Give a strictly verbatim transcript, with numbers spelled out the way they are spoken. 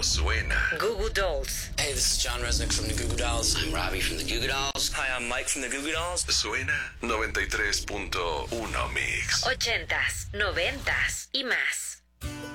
pero suena. Goo Goo Dolls. Hey, this is John Resnick from the Goo Goo Dolls. I'm Robbie from the Goo Goo Dolls. Hi, I'm Mike from the Goo Goo Dolls. Suena noventa y tres punto uno Mix. Ochentas, noventas y más.